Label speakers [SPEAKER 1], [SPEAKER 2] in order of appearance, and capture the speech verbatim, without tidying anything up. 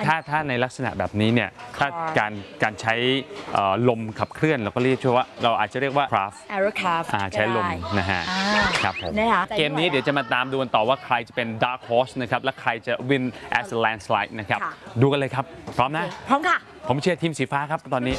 [SPEAKER 1] ถ้าถ้าในลักษณะแบบนี้เนี่ยถ้าการการใช้ลมขับเคลื่อนเราก็เรียกว่าเราอาจจะเรียกว่า craft
[SPEAKER 2] aerocraft
[SPEAKER 1] ใช้ลมนะฮะครับผมเกมนี้เดี๋ยวจะมาตามดูกันต่อว่าใครจะเป็น dark horse นะครับและใครจะ win as a landslide นะครับดูกันเลยครับพร้อมนะ
[SPEAKER 2] พร้อมค่ะ
[SPEAKER 1] ผมเชียร์ทีมสีฟ้าครับตอนนี้